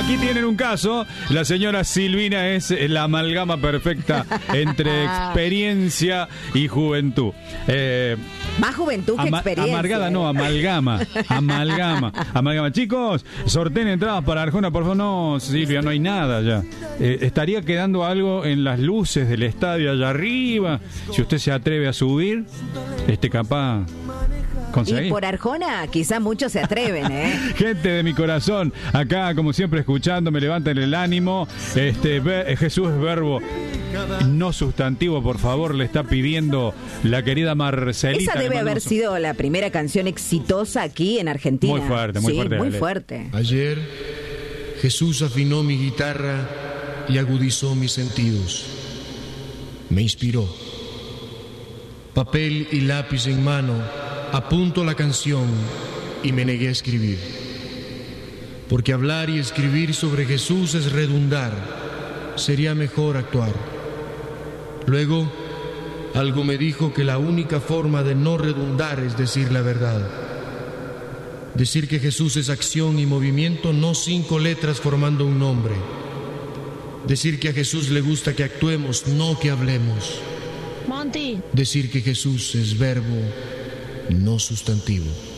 Aquí tienen un caso. La señora Silvina es la amalgama perfecta entre experiencia y juventud. Más juventud que experiencia. Amargada no, amalgama. Chicos, sorteen entradas para Arjona, por favor. No, Silvia, no hay nada ya. Estaría quedando algo en las luces del estadio allá arriba. Si usted se atreve a subir, capaz... ¿conseguí? Y por Arjona quizá muchos se atreven, ¿eh? Gente de mi corazón, acá como siempre escuchando, me levantan el ánimo. Jesús es verbo, no sustantivo, por favor, le está pidiendo la querida Marcelita. Esa debe haber sido la primera canción exitosa aquí en Argentina. Muy fuerte, muy fuerte. Muy fuerte. Ayer Jesús afinó mi guitarra y agudizó mis sentidos. Me inspiró. Papel y lápiz en mano, apunto la canción y me negué a escribir. Porque hablar y escribir sobre Jesús es redundar. Sería mejor actuar. Luego, algo me dijo que la única forma de no redundar es decir la verdad. Decir que Jesús es acción y movimiento, no 5 letras formando un nombre. Decir que a Jesús le gusta que actuemos, no que hablemos. Monty. Decir que Jesús es verbo, no sustantivo.